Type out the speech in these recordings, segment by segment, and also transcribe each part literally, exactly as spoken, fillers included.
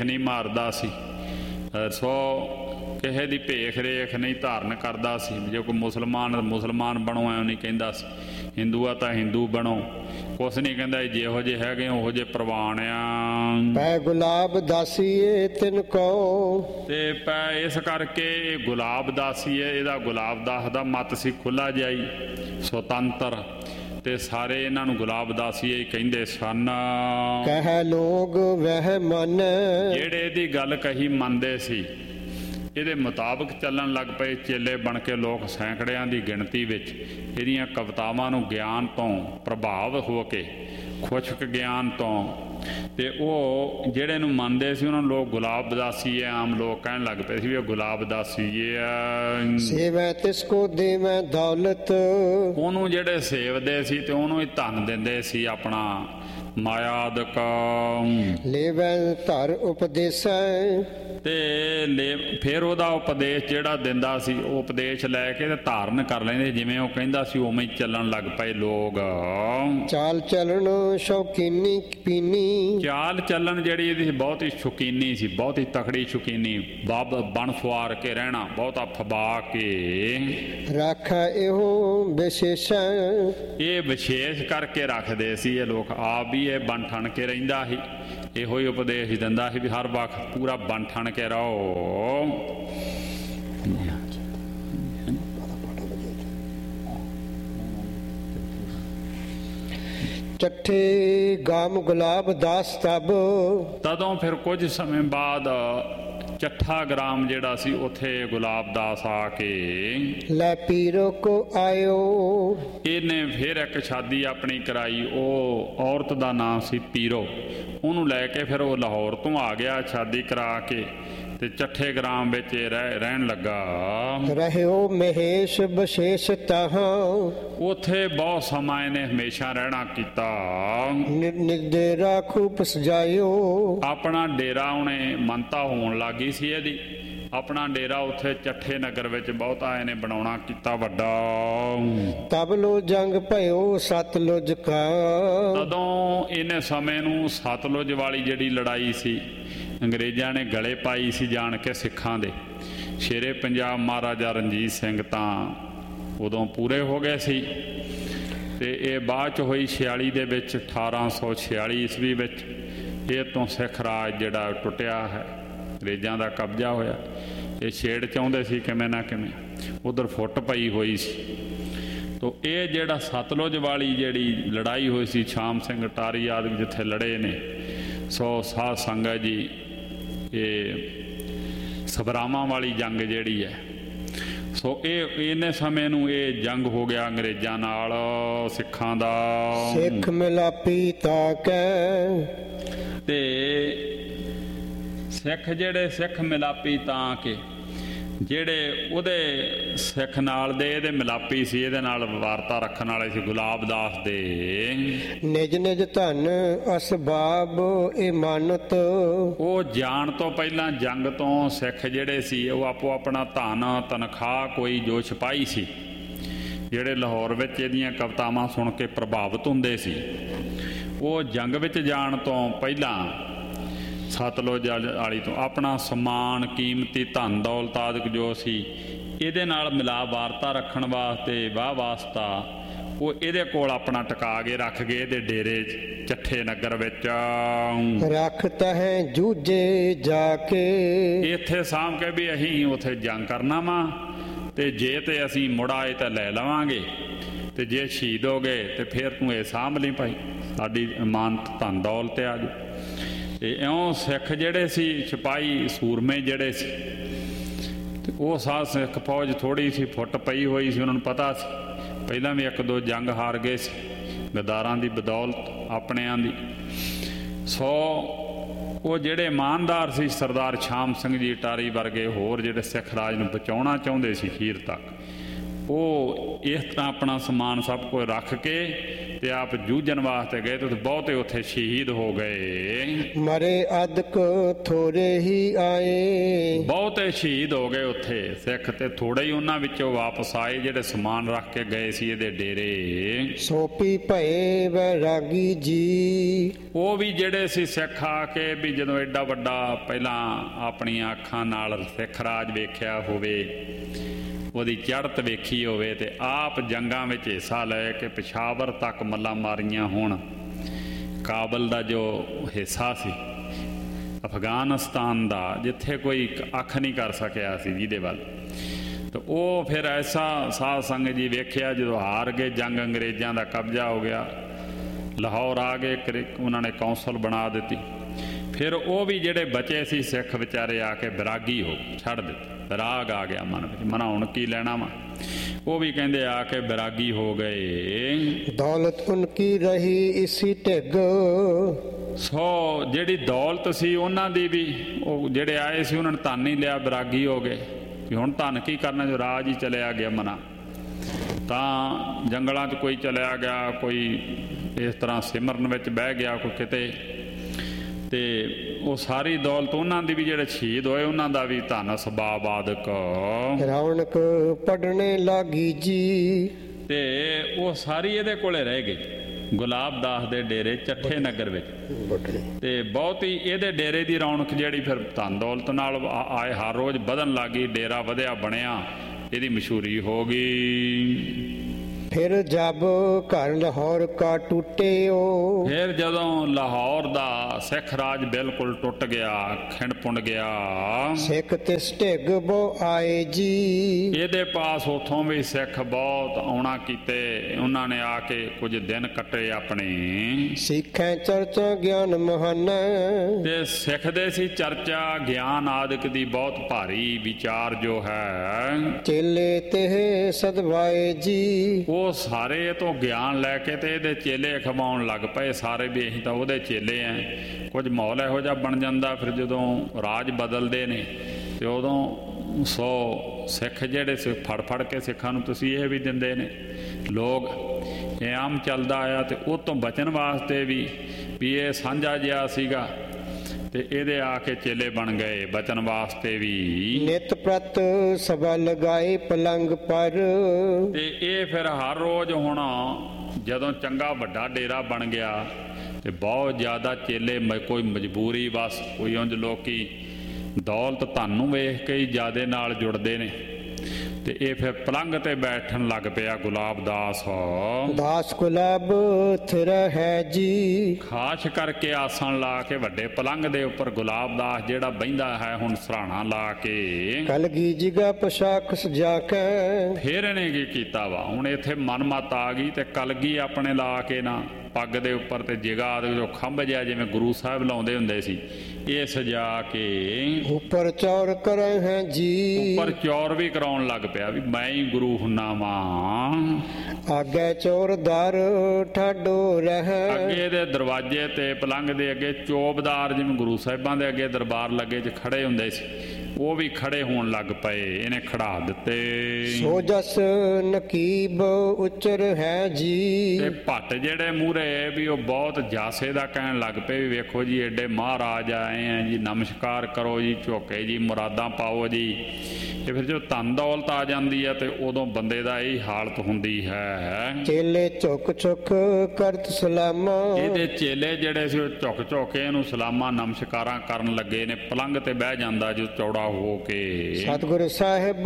ਨਹੀਂ ਮਾਰਦਾ ਸੀ। ਸੋ ਕਿਸੇ ਦੀ ਭੇਖ ਰੇਖ ਨਹੀਂ ਧਾਰਨ ਕਰਦਾ ਸੀ। ਜੇ ਕੋਈ ਮੁਸਲਮਾਨ ਮੁਸਲਮਾਨ ਬਣੋ ਐਂ ਨਹੀਂ ਕਹਿੰਦਾ ਸੀ, ਹਿੰਦੂ ਆ ਤਾਂ ਹਿੰਦੂ ਬਣੋ, ਕੁਛ ਨਹੀਂ ਕਹਿੰਦਾ। ਜਿਹੋ ਜਿਹੇ ਹੈਗੇ ਉਹੋ ਜਿਹੇ ਪ੍ਰਵਾਨ ਆ। ਪੈ ਗੁਲਾਬ ਦਾਸੀਏ ਤਿਨ ਕੋ, ਤੇ ਪੈ ਇਸ ਕਰਕੇ ਇਹ ਗੁਲਾਬ ਦਾਸੀ ਹੈ। ਇਹਦਾ ਗੁਲਾਬ ਦਾਸ ਦਾ ਮਤ ਸੀ ਖੁੱਲਾ ਜਾਈ ਸੁਤੰਤਰ, ਤੇ ਸਾਰੇ ਇਹਨਾਂ ਨੂੰ ਗੁਲਾਬ ਦਾਸੀ ਇਹ ਕਹਿੰਦੇ ਸਨ। ਕਹਿ ਲੋਗ ਵਹਿ ਮਨ, ਜਿਹੜੇ ਇਹਦੀ ਗੱਲ ਕਹੀ ਮੰਨਦੇ ਸੀ, ਇਹਦੇ ਮੁਤਾਬਕ ਚੱਲਣ ਲੱਗ ਪਏ ਚੇਲੇ ਬਣ ਕੇ ਲੋਕ ਸੈਂਕੜਿਆਂ ਦੀ ਗਿਣਤੀ ਵਿੱਚ। ਇਹਦੀਆਂ ਕਵਿਤਾਵਾਂ ਨੂੰ ਗਿਆਨ ਤੋਂ ਪ੍ਰਭਾਵ ਹੋ ਕੇ, ਖੁਸ਼ਕ ਗਿਆਨ ਤੋਂ, ਤੇ ਉਹ ਜਿਹੜੇ ਨੂੰ ਮੰਨਦੇ ਸੀ ਉਹਨਾਂ ਨੂੰ ਲੋਕ ਗੁਲਾਬ ਦਾਸੀ ਹੈ ਆਮ ਲੋਕ ਕਹਿਣ ਲੱਗ ਪਏ ਸੀ ਵੀ ਉਹ ਗੁਲਾਬ ਦਾਸੀ ਹੈ। ਸੇਵੈ ਤਿਸ ਕੋ ਦੇਵੈ ਦੌਲਤ, ਉਹਨੂੰ ਜਿਹੜੇ ਸੇਵਦੇ ਸੀ ਤੇ ਉਹਨੂੰ ਹੀ ਧਨ ਦਿੰਦੇ ਸੀ ਆਪਣਾ ਮਾਇਆਦਕ। ਲੇਵੈ ਧਰ ਉਪਦੇਸੈ, ਤੇ ਲੈ ਫਿਰ ਉਹਦਾ ਉਪਦੇਸ਼ ਜਿਹੜਾ ਦਿੰਦਾ ਸੀ ਉਹ ਉਪਦੇਸ਼ ਲੈ ਕੇ ਤੇ ਧਾਰਨ ਕਰ ਲੈਂਦੇ, ਜਿਵੇਂ ਉਹ ਕਹਿੰਦਾ ਸੀ ਉਵੇਂ ਹੀ ਚੱਲਣ ਲੱਗ ਪਏ ਲੋਕ। ਚਾਲ ਚੱਲਣ ਸ਼ੌਕੀਨੀ ਪੀਨੀ, ਚਾਲ ਚੱਲਣ ਜਿਹੜੀ ਇਹਦੀ ਬਹੁਤ ਹੀ ਸ਼ੌਕੀਨੀ ਸੀ, ਬਹੁਤ ਹੀ ਤਕੜੀ ਸ਼ੌਕੀਨੀ। ਬੱਬ ਬਣ ਸਵਾਰ ਕੇ ਰਹਿਣਾ, ਬਹੁਤਾ ਫਬਾ ਕੇ ਰੱਖ ਇਹੋ ਵਿਸ਼ੇਸ਼ਾ, ਇਹ ਵਿਸ਼ੇਸ਼ ਕਰਕੇ ਰੱਖਦੇ ਸੀ ਇਹ ਲੋਕ। ਆਪ ਵੀ ਇਹ ਬਣ ਠਣ ਕੇ ਰਹਿੰਦਾ ਸੀ, ਇਹੋ ਹੀ ਉਪਦੇਸ਼ ਦਿੰਦਾ ਸੀ ਵੀ ਹਰ ਵਕਤ ਪੂਰਾ ਬਣ ਠਣ ਕੇ ਰਹੋ। ਚੱਠੇ ਗਾਮ ਗੁਲਾਬ ਦਾਸ ਤਬ, ਤਦੋਂ ਫਿਰ ਕੁਝ ਸਮੇਂ ਬਾਅਦ ਚੱਠਾ ਗ੍ਰਾਮ ਜਿਹੜਾ ਸੀ ਉੱਥੇ ਗੁਲਾਬ ਦਾਸ ਆ ਕੇ ਲੈ ਪੀਰੋ ਕੋ ਆਇਓ, ਇਹਨੇ ਫਿਰ ਇੱਕ ਸ਼ਾਦੀ ਆਪਣੀ ਕਰਾਈ। ਉਹ ਔਰਤ ਦਾ ਨਾਮ ਸੀ ਪੀਰੋ। ਉਹਨੂੰ ਲੈ ਕੇ ਫਿਰ ਉਹ ਲਾਹੌਰ ਤੋਂ ਆ ਗਿਆ ਸ਼ਾਦੀ ਕਰਾ ਕੇ, ਤੇ ਚੱਠੇ ਗ੍ਰਾਮ ਵਿੱਚ ਰਹਿ ਰਹਿਣ ਲੱਗਾ। ਰਹਿਓ ਮਹੇਸ਼ ਵਿਸ਼ੇਸ਼ ਤਹਾਂ, ਉੱਥੇ ਬਹੁਤ ਸਮਾਂ ਇਹਨੇ ਹਮੇਸ਼ਾ ਰਹਿਣਾ ਕੀਤਾ। ਨਿਡੇਰਾ ਖੂਬ ਸਜਾਇਓ, ਆਪਣਾ ਡੇਰਾ ਉਹਨੇ ਮੰਨਤਾ ਹੋਣ ਲੱਗੀ ਸੀ ਇਹਦੀ। ਆਪਣਾ ਡੇਰਾ ਉੱਥੇ ਚੱਠੇ ਨਗਰ ਵਿੱਚ ਬਹੁਤਾ ਇਹਨੇ ਬਣਾਉਣਾ ਕੀਤਾ ਵੱਡਾ। ਤਬ ਲੋ ਜੰਗ ਭਇਓ ਸਤਲੁਜ ਕਾ, ਤਦੋਂ ਇਹਨੇ ਸਮੇਂ ਨੂੰ ਸਤਲੁਜ ਵਾਲੀ ਜਿਹੜੀ ਲੜਾਈ ਸੀ, ਅੰਗਰੇਜ਼ਾਂ ਨੇ ਗਲੇ ਪਾਈ ਸੀ ਜਾਣ ਕੇ ਸਿੱਖਾਂ ਦੇ। ਸ਼ੇਰੇ ਪੰਜਾਬ ਮਹਾਰਾਜਾ ਰਣਜੀਤ ਸਿੰਘ ਤਾਂ ਉਦੋਂ ਪੂਰੇ ਹੋ ਗਏ ਸੀ, ਤੇ ਇਹ ਬਾਅਦ 'ਚ ਹੋਈ ਛਿਆਲੀ ਦੇ ਵਿੱਚ, ਅਠਾਰਾਂ ਸੌ ਛਿਆਲੀ ਈਸਵੀ ਵਿੱਚ। ਇਹ ਤੋਂ ਸਿੱਖ ਰਾਜ ਜਿਹੜਾ ਟੁੱਟਿਆ ਹੈ, ਅੰਗਰੇਜ਼ਾਂ ਦਾ ਕਬਜ਼ਾ ਹੋਇਆ। ਇਹ ਛੇੜ ਚਾਹੁੰਦੇ ਸੀ ਕਿਵੇਂ ਨਾ ਕਿਵੇਂ, ਉਧਰ ਫੁੱਟ ਪਈ ਹੋਈ ਸੀ। ਤੋ ਇਹ ਜਿਹੜਾ ਸਤਲੁਜ ਵਾਲੀ ਜਿਹੜੀ ਲੜਾਈ ਹੋਈ ਸੀ, ਸ਼ਾਮ ਸਿੰਘ ਟਾਰੀ ਆਦਿ ਜਿੱਥੇ ਲੜੇ ਨੇ, ਸੋ ਸਾਧ ਸੰਗਤ ਜੀ, ਇਹ ਸਬਰਾਵਾਂ ਵਾਲੀ ਜੰਗ ਜਿਹੜੀ ਹੈ, ਸੋ ਇਹ ਇੰਨੇ ਸਮੇਂ ਨੂੰ ਇਹ ਜੰਗ ਹੋ ਗਿਆ ਅੰਗਰੇਜ਼ਾਂ ਨਾਲ ਸਿੱਖਾਂ ਦਾ। ਸਿੱਖ ਮਿਲਾਪੀ ਤਾਕੈ, ਤੇ ਸਿੱਖ ਜਿਹੜੇ ਸਿੱਖ ਮਿਲਾਪੀ ਤਾਂ ਕਿ ਜਿਹੜੇ ਉਹਦੇ ਸਿੱਖ ਨਾਲ ਦੇ ਇਹਦੇ ਮਿਲਾਪੀ ਸੀ, ਇਹਦੇ ਨਾਲ ਵਾਰਤਾ ਰੱਖਣ ਵਾਲੇ ਸੀ ਗੁਲਾਬ ਦਾਸ ਦੇ। ਨਿਜ ਨਿਜ ਧਨ ਅਸਬਾਬ ਇਹ ਮਾਨਤ, ਉਹ ਜਾਣ ਤੋਂ ਪਹਿਲਾਂ ਜੰਗ ਤੋਂ ਸਿੱਖ ਜਿਹੜੇ ਸੀ ਉਹ ਆਪੋ ਆਪਣਾ ਧਨ ਤਨਖਾਹ ਕੋਈ ਜੋ ਸਿਪਾਹੀ ਸੀ ਜਿਹੜੇ ਲਾਹੌਰ ਵਿੱਚ ਇਹਦੀਆਂ ਕਵਿਤਾਵਾਂ ਸੁਣ ਕੇ ਪ੍ਰਭਾਵਿਤ ਹੁੰਦੇ ਸੀ, ਉਹ ਜੰਗ ਵਿੱਚ ਜਾਣ ਤੋਂ ਪਹਿਲਾਂ ਸਤਲੁਜ ਵਾਲੀ ਤੋਂ ਆਪਣਾ ਸਮਾਨ ਕੀਮਤੀ ਧਨ ਦੌਲਤ ਆਦਿਕ ਜੋ ਸੀ ਇਹਦੇ ਨਾਲ ਮਿਲਾ ਵਾਰਤਾ ਰੱਖਣ ਵਾਸਤੇ ਵਾਹ ਵਾਸਤਾ ਉਹ ਇਹਦੇ ਕੋਲ ਆਪਣਾ ਟਿਕਾ ਕੇ ਰੱਖ ਗਏ ਇਹਦੇ ਡੇਰੇ ਚੱਠੇ ਨਗਰ ਵਿੱਚ। ਰੱਖਤਾ ਹੈ ਜੂਝੇ ਜਾ ਕੇ, ਇੱਥੇ ਸਾਂਭ ਕੇ ਵੀ ਅਸੀਂ ਉੱਥੇ ਜੰਗ ਕਰਨਾ ਵਾ, ਤੇ ਜੇ ਤੇ ਅਸੀਂ ਮੁੜ ਆਏ ਤਾਂ ਲੈ ਲਵਾਂਗੇ, ਤੇ ਜੇ ਸ਼ਹੀਦ ਹੋ ਗਏ ਤੇ ਫਿਰ ਤੂੰ ਇਹ ਸਾਂਭ ਲਈ ਭਾਈ, ਸਾਡੀ ਇਮਾਨਤ ਧਨ ਦੌਲਤ ਆ ਜੀ। ਤੇ ਇਉਂ ਸਿੱਖ ਜਿਹੜੇ ਸੀ ਸਿਪਾਹੀ ਸੂਰਮੇ ਜਿਹੜੇ ਸੀ, ਤੇ ਉਹ ਸਾਧ ਸਿੱਖ ਫੌਜ ਥੋੜ੍ਹੀ ਸੀ ਫੁੱਟ ਪਈ ਹੋਈ ਸੀ, ਉਹਨਾਂ ਨੂੰ ਪਤਾ ਸੀ ਪਹਿਲਾਂ ਵੀ ਇੱਕ ਦੋ ਜੰਗ ਹਾਰ ਗਏ ਸੀ ਗਦਾਰਾਂ ਦੀ ਬਦੌਲਤ ਆਪਣਿਆਂ ਦੀ। ਸੋ ਉਹ ਜਿਹੜੇ ਇਮਾਨਦਾਰ ਸੀ ਸਰਦਾਰ ਸ਼ਾਮ ਸਿੰਘ ਜੀ ਟਾਰੀ ਵਰਗੇ ਹੋਰ ਜਿਹੜੇ ਸਿੱਖ ਰਾਜ ਨੂੰ ਬਚਾਉਣਾ ਚਾਹੁੰਦੇ ਸੀ ਅਖੀਰ ਤੱਕ, ਉਹ ਇਸ ਤਰ੍ਹਾਂ ਆਪਣਾ ਸਮਾਨ ਸਭ ਕੁਝ ਰੱਖ ਕੇ ਤੇ ਆਪ ਜੂਝਣ ਵਾਸਤੇ ਗਏ ਤੇ ਬਹੁਤੇ ਉੱਥੇ ਸ਼ਹੀਦ ਹੋ ਗਏ। ਮਰੇ ਅਦਕ ਥੋੜੇ ਹੀ ਆਏ, ਬਹੁਤੇ ਸ਼ਹੀਦ ਹੋ ਗਏ ਉੱਥੇ ਸਿੱਖ, ਤੇ ਥੋੜੇ ਹੀ ਉਹਨਾਂ ਵਿੱਚੋਂ ਵਾਪਸ ਆਏ ਜਿਹੜੇ ਸਮਾਨ ਰੱਖ ਕੇ ਗਏ ਸੀ ਇਹਦੇ ਡੇਰੇ। ਸੋਪੀ ਭਏ ਵੈਰਾਗੀ ਜੀ, ਉਹ ਵੀ ਜਿਹੜੇ ਸੀ ਸਿੱਖ ਆ ਕੇ ਵੀ ਜਦੋਂ ਐਡਾ ਵੱਡਾ ਪਹਿਲਾਂ ਆਪਣੀਆਂ ਅੱਖਾਂ ਨਾਲ ਸਿੱਖ ਰਾਜ ਵੇਖਿਆ ਹੋਵੇ, ਉਹਦੀ ਚੜ੍ਹਤ ਵੇਖੀ ਹੋਵੇ, ਤੇ ਆਪ ਜੰਗਾਂ ਵਿੱਚ ਹਿੱਸਾ ਲੈ ਕੇ ਪਿਸ਼ਾਵਰ ਤੱਕ ਮੱਲਾਂ ਮਾਰੀਆਂ ਹੋਣ। ਕਾਬਲ ਦਾ ਜੋ ਹਿੱਸਾ ਸੀ ਅਫਗਾਨਿਸਤਾਨ ਦਾ, ਜਿੱਥੇ ਕੋਈ ਅੱਖ ਨਹੀਂ ਕਰ ਸਕਿਆ ਸੀ ਜਿਹਦੇ ਵੱਲ, ਤੇ ਉਹ ਫਿਰ ਐਸਾ ਸਾਧ ਸੰਗਤ ਜੀ ਵੇਖਿਆ ਜਦੋਂ ਹਾਰ ਗਏ ਜੰਗ, ਅੰਗਰੇਜ਼ਾਂ ਦਾ ਕਬਜ਼ਾ ਹੋ ਗਿਆ, ਲਾਹੌਰ ਆ ਗਏ, ਉਹਨਾਂ ਨੇ ਕੌਂਸਲ ਬਣਾ ਦਿੱਤੀ। ਫਿਰ ਉਹ ਵੀ ਜਿਹੜੇ ਬਚੇ ਸੀ ਸਿੱਖ ਵਿਚਾਰੇ ਆ ਕੇ ਵਿਰਾਗੀ ਹੋ ਛੱਡ ਦਿੱਤੇ, ਵਿਰਾਗ ਆ ਗਿਆ ਮਨ ਵਿੱਚ, ਮਨਾ ਹੁਣ ਕੀ ਲੈਣਾ ਵਾ। ਉਹ ਵੀ ਕਹਿੰਦੇ ਆ ਕੇ ਵਿਰਾਗੀ ਹੋ ਗਏ। ਦੌਲਤ ਉਨਕੀ ਰਹੀ ਇਸੀ ਢਿੱਗ, ਸੋ ਜਿਹੜੀ ਦੌਲਤ ਸੀ ਉਹਨਾਂ ਦੀ ਵੀ, ਉਹ ਜਿਹੜੇ ਆਏ ਸੀ ਉਹਨਾਂ ਨੇ ਧਨ ਹੀ ਲਿਆ, ਵਿਰਾਗੀ ਹੋ ਗਏ ਵੀ ਹੁਣ ਧਨ ਕੀ ਕਰਨਾ, ਜੋ ਰਾਜ ਹੀ ਚਲਿਆ ਗਿਆ ਮਨਾ। ਤਾਂ ਜੰਗਲਾਂ 'ਚ ਕੋਈ ਚਲਿਆ ਗਿਆ, ਕੋਈ ਇਸ ਤਰ੍ਹਾਂ ਸਿਮਰਨ ਵਿੱਚ ਬਹਿ ਗਿਆ, ਕੋਈ ਕਿਤੇ, ਤੇ ਉਹ ਸਾਰੀ ਦੌਲਤ ਉਹਨਾਂ ਦੀ ਵੀ ਜਿਹੜੇ ਸ਼ਹੀਦ ਹੋਏ ਉਹਨਾਂ ਦਾ ਵੀ ਧਨ ਸਬਾਬਾਦਕ। ਰੌਣਕ ਪੜਨੇ ਲਾਗੀ ਜੀ, ਤੇ ਉਹ ਸਾਰੀ ਇਹਦੇ ਕੋਲੇ ਰਹਿ ਗਈ ਗੁਲਾਬ ਦਾਸ ਦੇ ਡੇਰੇ ਚੱਠੇ ਨਗਰ ਵਿੱਚ, ਤੇ ਬਹੁਤ ਹੀ ਇਹਦੇ ਡੇਰੇ ਦੀ ਰੌਣਕ ਜਿਹੜੀ ਫਿਰ ਧਨ ਦੌਲਤ ਨਾਲ ਆਏ ਹਰ ਰੋਜ਼ ਵਧਣ ਲੱਗੀ। ਡੇਰਾ ਵਧਿਆ ਬਣਿਆ, ਇਹਦੀ ਮਸ਼ਹੂਰੀ ਹੋ ਗਈ। ਫਿਰ ਜਬ ਘਰ ਲਾਹੌਰ ਕਾ ਟੁੱਟਿਓ, ਫਿਰ ਜਦੋਂ ਲਾਹੌਰ ਦਾ ਸਿੱਖ ਰਾਜ ਬਿਲਕੁਲ ਟੁੱਟ ਗਿਆ, ਖਿੰਡ ਪੁੰਡ ਗਿਆ, ਸਿੱਖ ਤਿਸ ਢਿੱਗ ਬੋ ਆਏ ਜੀ, ਇਹਦੇ ਪਾਸ ਉਥੋਂ ਵੀ ਸਿੱਖ ਬਹੁਤ ਆਉਣਾ ਕੀਤੇ। ਉਹਨਾਂ ਨੇ ਆ ਕੇ ਕੁਝ ਦਿਨ ਕੱਟੇ ਆਪਣੇ। ਸਿੱਖਾਂ ਚਰਚਾ ਗਿਆਨ ਮਹਾਨ, ਤੇ ਸਿੱਖਦੇ ਸੀ ਚਰਚਾ ਗਿਆਨ ਆਦਿਕ ਦੀ ਬਹੁਤ ਭਾਰੀ ਵਿਚਾਰ ਜੋ ਹੈ। ਚੇਲੇ ਤੇ ਸਦਵਾਏ ਜੀ, ਉਹ ਸਾਰੇ ਇਹ ਤੋਂ ਗਿਆਨ ਲੈ ਕੇ ਤੇ ਇਹਦੇ ਚੇਲੇ ਖਵਾਉਣ ਲੱਗ ਪਏ ਸਾਰੇ ਵੀ ਅਸੀਂ ਤਾਂ ਉਹਦੇ ਚੇਲੇ ਆਂ। ਕੁਝ ਮਾਹੌਲ ਇਹੋ ਜਿਹਾ ਬਣ ਜਾਂਦਾ ਫਿਰ ਜਦੋਂ ਰਾਜ ਬਦਲਦੇ ਨੇ, ਤੇ ਉਦੋਂ ਸੋ ਸਿੱਖ ਜਿਹੜੇ ਸੀ ਫੜ ਫੜ ਕੇ ਸਿੱਖਾਂ ਨੂੰ ਤੁਸੀਂ ਇਹ ਵੀ ਦਿੰਦੇ ਨੇ ਲੋਕ। ਇਹ ਆਮ ਚੱਲਦਾ ਆਇਆ, ਤੇ ਉਹ ਤੋਂ ਬਚਣ ਵਾਸਤੇ ਵੀ ਵੀ ਇਹ ਸਾਂਝਾ ਜਿਹਾ ਸੀਗਾ, ਤੇ ਇਹਦੇ ਆ ਕੇ ਚੇਲੇ ਬਣ ਗਏ ਬਚਨ ਵਾਸਤੇ ਵੀ। ਨਿਤ ਪ੍ਰਤ ਸਭਾ ਲਗਾਏ ਪਲੰਗ ਪਰ, ਤੇ ਇਹ ਫਿਰ ਹਰ ਰੋਜ਼ ਹੁਣ ਜਦੋਂ ਚੰਗਾ ਵੱਡਾ ਡੇਰਾ ਬਣ ਗਿਆ ਤੇ ਬਹੁਤ ਜ਼ਿਆਦਾ ਚੇਲੇ, ਕੋਈ ਮਜਬੂਰੀ ਬਸ, ਕੋਈ ਉਂਝ ਲੋਕੀ ਦੌਲਤ ਧਨ ਨੂੰ ਵੇਖ ਕੇ ਹੀ ਜ਼ਿਆਦੇ ਨਾਲ ਜੁੜਦੇ ਨੇ, ਤੇ ਇਹ ਫਿਰ ਪਲੰਗ ਤੇ ਬੈਠਣ ਲੱਗ ਪਿਆ ਗੁਲਾਬ ਦਾਸ। ਦਾਸ ਗੁਲਾਬ ਥਿਰ ਹੈ ਜੀ, ਖਾਸ ਕਰਕੇ ਆਸਣ ਲਾ ਕੇ ਵੱਡੇ ਪਲੰਗ ਦੇ ਉੱਪਰ ਗੁਲਾਬ ਦਾਸ ਜਿਹੜਾ ਬਹਿੰਦਾ ਹੈ ਹੁਣ ਸਰਾਣਾ ਲਾ ਕੇ। ਕਲਗੀ ਜਿਗਾ ਪੋਸ਼ਾਕ ਸਜਾ ਕੇ, ਫਿਰ ਇਹਨੇ ਕੀ ਕੀਤਾ ਵਾ, ਹੁਣ ਇੱਥੇ ਮਨਮਤ ਆ ਗਈ, ਤੇ ਕਲਗੀ ਆਪਣੇ ਲਾ ਕੇ ਨਾ ਪੱਗ ਦੇ ਉੱਪਰ, ਤੇ ਜਿਗਾ ਜੋ ਖੰਭ ਜਿਹਾ ਜਿਵੇਂ ਗੁਰੂ ਸਾਹਿਬ ਲਾਉਂਦੇ ਹੁੰਦੇ ਸੀ, ਇਹ ਸਜਾ ਕੇ ਉੱਪਰ ਚੌਰ ਕਰੇ ਹੈ ਜੀ, ਉੱਪਰ ਚੌਰ ਵੀ ਕਰਾਉਣ ਲੱਗ ਪਿਆ ਵੀ ਮੈਂ ਹੀ ਗੁਰੂ ਹੁੰਨਾ ਵਾਂ। ਆਗੇ ਚੌਰਦਾਰ ਠਾਡੋ ਰਹਿ, ਅੱਗੇ ਦੇ ਦਰਵਾਜ਼ੇ ਤੇ ਪਲੰਗ ਦੇ ਅੱਗੇ ਚੌਬਦਾਰ, ਜਿਵੇਂ ਗੁਰੂ ਸਾਹਿਬਾਂ ਦੇ ਅੱਗੇ ਦਰਬਾਰ ਲੱਗੇ ਚ ਖੜੇ ਹੁੰਦੇ ਸੀ, ਉਹ ਵੀ ਖੜੇ ਹੋਣ ਲੱਗ ਪਏ, ਇਹਨੇ ਖੜਾ ਦਿੱਤੇ। ਸੋ ਜਸ ਨਕੀਬ ਉਚਰ ਹੈ ਜੀ, ਤੇ ਭੱਟ ਜਿਹੜੇ ਮੂਹਰੇ ਵੀ ਉਹ ਬਹੁਤ ਜਾਸੇ ਦਾ ਕਹਿਣ ਲੱਗ ਪਏ ਵੀ ਵੇਖੋ ਜੀ ਐਡੇ ਮਹਾਰਾਜ ਆਏ ਆ ਜੀ, ਨਮਸਕਾਰ ਕਰੋ ਜੀ, ਝੋਕੇ ਜੀ, ਮੁਰਾਦਾਂ ਪਾਓ ਜੀ। ਤੇ ਫਿਰ ਜਦੋਂ ਧਨ ਦੌਲਤ ਆ ਜਾਂਦੀ ਹੈ ਤੇ ਉਦੋਂ ਬੰਦੇ ਦਾ ਇਹ ਹਾਲਤ ਹੁੰਦੀ ਹੈ। ਚੇਲੇ ਝੁਕ ਝੁਕ ਕਰਤ ਸਲਾਮਾ, ਇਹਦੇ ਚੇਲੇ ਜਿਹੜੇ ਸੀ ਉਹ ਝੁਕ ਝੁਕ ਕੇ ਇਹਨੂੰ ਸਲਾਮਾਂ ਨਮਸਕਾਰਾਂ ਕਰਨ ਲੱਗੇ ਨੇ। ਪਲੰਗ ਤੇ ਬਹਿ ਜਾਂਦਾ ਜੋ ਚੌੜਾ ਹੋ ਕੇ। ਸਤਿਗੁਰੂ ਸਾਹਿਬ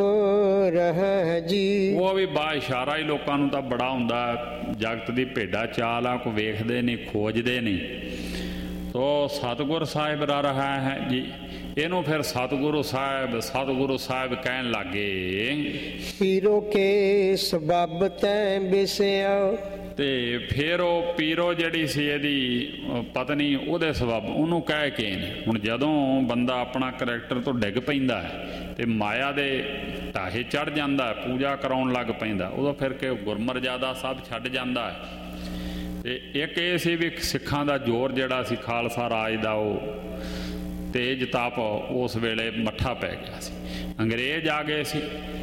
ਰਹਿ ਜੀ, ਉਹ ਵੀ ਬਾ ਇਸ਼ਾਰਾ ਹੀ ਲੋਕਾਂ ਨੂੰ ਤਾਂ ਬੜਾ ਹੁੰਦਾ, ਜਗਤ ਦੀ ਭੇਡਾ ਚਾਲ ਆ, ਕੋ ਵੇਖਦੇ ਨਹੀਂ ਖੋਜਦੇ ਨਹੀਂ। ਤੋ ਸਤਿਗੁਰ ਸਾਹਿਬ ਰਾ ਰਹਾ ਹੈ ਜੀ, ਇਹਨੂੰ ਫਿਰ ਸਤਿਗੁਰੂ ਸਾਹਿਬ ਸਤਿਗੁਰੂ ਸਾਹਿਬ ਕਹਿਣ ਲੱਗੇ। ਪੀਰੋ ਕੇ ਸਬਬ ਤੈਂ ਬਿਸਿਆ, ਤੇ ਫਿਰ ਉਹ ਪੀਰੋ ਜਿਹੜੀ ਸੀ ਇਹਦੀ ਪਤਨੀ, ਉਹਦੇ ਸਬਬ ਉਹਨੂੰ ਕਹਿ ਕੇ ਨੇ। ਹੁਣ ਜਦੋਂ ਬੰਦਾ ਆਪਣਾ ਕਰੈਕਟਰ ਤੋਂ ਡਿੱਗ ਪੈਂਦਾ ਹੈ ਤੇ ਮਾਇਆ ਦੇ ਢਾਹੇ ਚੜ ਜਾਂਦਾ, ਪੂਜਾ ਕਰਾਉਣ ਲੱਗ ਪੈਂਦਾ, ਉਦੋਂ ਫਿਰ ਕਿ ਗੁਰਮਰਜ਼ਾਦਾ ਸਭ ਛੱਡ ਜਾਂਦਾ ਹੈ। ਤੇ ਇੱਕ ਇਹ ਸੀ ਵੀ ਸਿੱਖਾਂ ਦਾ ਜ਼ੋਰ ਜਿਹੜਾ ਸੀ ਖਾਲਸਾ ਰਾਜ ਦਾ, ਉਹ ਤੇਜ ਤਾਪ ਉਸ ਵੇਲੇ ਮੱਠਾ ਪੈ ਗਿਆ ਸੀ। ਅੰਗਰੇਜ਼ ਆ ਗਏ ਸੀ,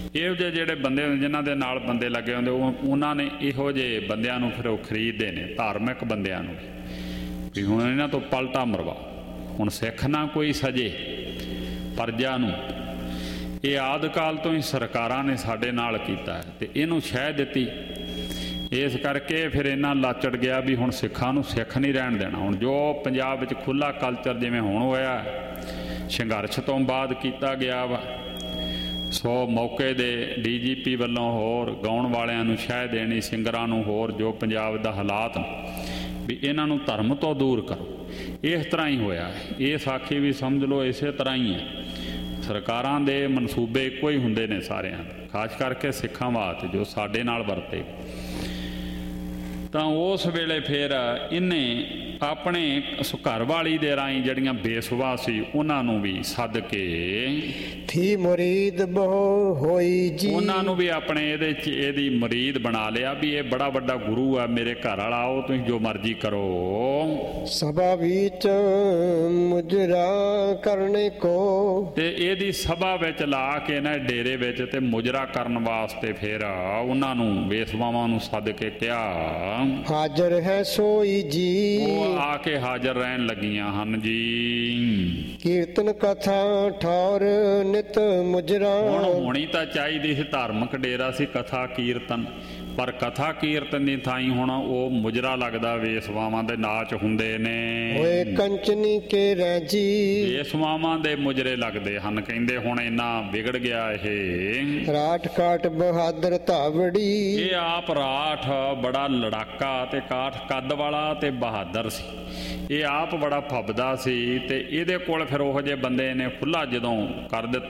ਇਹੋ ਜਿਹੇ ਜਿਹੜੇ ਬੰਦੇ ਹੁੰਦੇ ਜਿਨ੍ਹਾਂ ਦੇ ਨਾਲ ਬੰਦੇ ਲੱਗੇ ਹੁੰਦੇ ਉਹ ਉਹਨਾਂ ਨੇ ਇਹੋ ਜਿਹੇ ਬੰਦਿਆਂ ਨੂੰ ਫਿਰ ਉਹ ਖਰੀਦਦੇ ਨੇ, ਧਾਰਮਿਕ ਬੰਦਿਆਂ ਨੂੰ ਵੀ ਹੁਣ ਇਹਨਾਂ ਤੋਂ ਪਲਟਾ ਮਰਵਾਓ। ਹੁਣ ਸਿੱਖ ਨਾ ਕੋਈ ਸਜੇ ਪ੍ਰਜਾ ਨੂੰ। ਇਹ ਆਦਿ ਕਾਲ ਤੋਂ ਹੀ ਸਰਕਾਰਾਂ ਨੇ ਸਾਡੇ ਨਾਲ ਕੀਤਾ ਹੈ ਅਤੇ ਇਹਨੂੰ ਸ਼ਹਿ ਦਿੱਤੀ। ਇਸ ਕਰਕੇ ਫਿਰ ਇਹਨਾਂ ਲਾਚੜ ਗਿਆ ਵੀ ਹੁਣ ਸਿੱਖਾਂ ਨੂੰ ਸਿੱਖ ਨਹੀਂ ਰਹਿਣ ਦੇਣਾ। ਹੁਣ ਜੋ ਪੰਜਾਬ ਵਿੱਚ ਖੁੱਲ੍ਹਾ ਕਲਚਰ ਜਿਵੇਂ ਹੁਣ ਹੋਇਆ ਸੰਘਰਸ਼ ਤੋਂ ਬਾਅਦ ਕੀਤਾ ਗਿਆ ਵਾ, ਸੋ ਮੌਕੇ ਦੇ ਡੀ ਜੀ ਪੀ ਵੱਲੋਂ ਹੋਰ ਗਾਉਣ ਵਾਲਿਆਂ ਨੂੰ ਸ਼ਹਿ ਦੇਣੀ, ਸਿੰਗਰਾਂ ਨੂੰ ਹੋਰ, ਜੋ ਪੰਜਾਬ ਦਾ ਹਾਲਾਤ ਵੀ ਇਹਨਾਂ ਨੂੰ ਧਰਮ ਤੋਂ ਦੂਰ ਕਰੋ। ਇਸ ਤਰ੍ਹਾਂ ਹੀ ਹੋਇਆ। ਇਹ ਸਾਖੀ ਵੀ ਸਮਝ ਲਓ ਇਸੇ ਤਰ੍ਹਾਂ ਹੀ ਹੈ। ਸਰਕਾਰਾਂ ਦੇ ਮਨਸੂਬੇ ਇੱਕੋ ਹੀ ਹੁੰਦੇ ਨੇ ਸਾਰਿਆਂ ਦੇ, ਖਾਸ ਕਰਕੇ ਸਿੱਖਾਂ ਵਾਸਤੇ ਜੋ ਸਾਡੇ ਨਾਲ ਵਰਤੇ। ਤਾਂ ਉਸ ਵੇਲੇ ਫਿਰ ਇਹਨੇ ਆਪਣੇ ਘਰ ਵਾਲੀ ਦੇ ਰਾਹੀਂ ਜਿਹੜੀਆਂ ਬੇਸੁਵਾ ਸੀ ਉਹਨਾਂ ਨੂੰ ਵੀ ਸੱਦ ਕੇ ਥੀ ਮੁਰੀਦ ਬਹੁ ਹੋਈ ਜੀ, ਉਹਨਾਂ ਨੂੰ ਵੀ ਆਪਣੇ ਇਹਦੇ 'ਚ ਇਹਦੀ ਮੁਰੀਦ ਬਣਾ ਲਿਆ ਵੀ ਇਹ ਬੜਾ ਵੱਡਾ ਗੁਰੂ ਆ, ਮੇਰੇ ਘਰ ਵਾਲਾ, ਆਓ ਤੁਸੀਂ ਜੋ ਮਰਜ਼ੀ ਕਰੋ। ਸਭਾ ਵਿੱਚ ਮੁਜਰਾ ਕਰਨੇ ਕੋ, ਤੇ ਇਹਦੀ ਸਭਾ ਵਿੱਚ ਲਾ ਕੇ ਨਾ ਡੇਰੇ ਵਿੱਚ ਤੇ ਮੁਜਰਾ ਕਰਨ ਵਾਸਤੇ ਫਿਰ ਉਹਨਾਂ ਨੂੰ ਬੇਸਵਾਵਾਂ ਨੂੰ ਸੱਦ ਕੇ ਕਿਹਾ ਹਾਜ਼ਰ ਹੈ ਸੋਈ ਜੀ, ਉਹ ਆ ਕੇ ਹਾਜ਼ਰ ਰਹਿਣ ਲੱਗੀਆਂ ਹਨ ਜੀ। ਕੀਰਤਨ ਕਥਾ ਠੌਰ ਨਿਤ ਮੁਜਰਾ। ਹੁਣ ਹੋਣੀ ਤਾਂ ਚਾਹੀਦੀ ਸੀ, ਧਾਰਮਿਕ ਡੇਰਾ ਸੀ, ਕਥਾ ਕੀਰਤਨ, ਪਰ ਕਥਾ ਕੀਰਤਨ ਦੀ ਥਾਈ ਹੁਣ ਉਹ ਮੁਜਰਾ ਲੱਗਦਾ, ਵੇਸਵਾਵਾਂ ਦੇ ਨਾਚ ਹੁੰਦੇ ਨੇ। ਓਏ ਕੰਚਨੀ ਕੇ ਰਹਿ ਜੀ, ਵੇਸਵਾਵਾਂ ਦੇ ਮੁਜਰੇ ਲੱਗਦੇ ਹਨ। ਕਹਿੰਦੇ ਹੁਣ ਇੰਨਾ ਵਿਗੜ ਗਿਆ ਇਹ। ਰਾਠ ਕਾਟ ਬਹਾਦਰ ਧਾਵੜੀ, ਇਹ ਆਪ ਰਾਠ ਬੜਾ ਲੜਾਕਾ ਤੇ ਕਾਠ ਕੱਦ ਵਾਲਾ ਤੇ ਬਹਾਦਰ ਸੀ। ਇਹ ਆਪ ਬੜਾ ਫੱਬਦਾ ਸੀ ਤੇ ਇਹਦੇ ਕੋਲ ਫਿਰ ਉਹੋ ਜਿਹੇ ਬੰਦੇ ਨੇ ਖੁੱਲ੍ਹਾ ਜਦੋਂ ਕਰ ਦਿੱਤਾ